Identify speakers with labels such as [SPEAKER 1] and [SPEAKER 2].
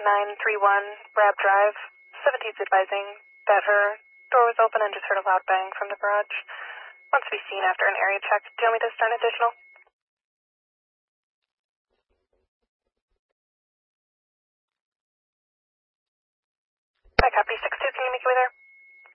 [SPEAKER 1] 931 Brab Drive. 17's advising that her door was open and just heard a loud bang from the garage. Wants to be seen after an area check. Do you want me to start an additional? I copy 6-2. Can you make your way there?